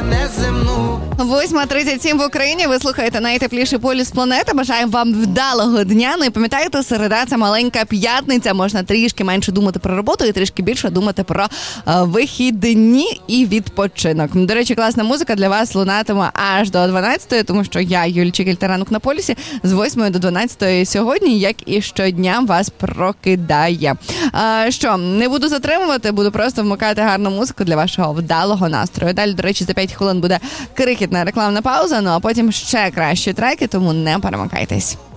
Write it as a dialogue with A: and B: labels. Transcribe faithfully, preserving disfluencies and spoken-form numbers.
A: неземну.
B: восьма тридцять сім в Україні. Ви слухаєте найтепліший полюс планети. Бажаємо вам вдалого дня. Ну і пам'ятаєте, середа – це маленька п'ятниця. Можна трішки менше думати про роботу і трішки більше думати про е, вихідні і відпочинок. До речі, класна музика для вас лунатиме аж до дванадцятої, тому що я, Юлічка Кільтаранок на полюсі, з восьмої до дванадцятої сьогодні, як і щодня, вас прокидає. Е, що, не буду затримувати, буду просто вмикати гарну музику для вашого вдалого настрою. Далі, до речі, за п'ять хвилин буде крихітна рекламна пауза, ну а потім ще кращі треки, тому не перемикайтесь.